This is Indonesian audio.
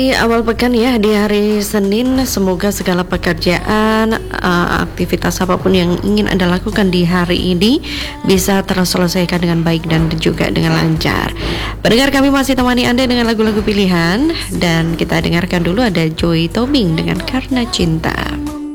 Di awal pekan ya, di hari Senin, semoga segala pekerjaan, aktivitas apapun yang ingin Anda lakukan di hari ini bisa terselesaikan dengan baik dan juga dengan lancar. Pendengar, kami masih temani Anda dengan lagu-lagu pilihan, dan kita dengarkan dulu ada Joy Toming dengan Karena Cinta.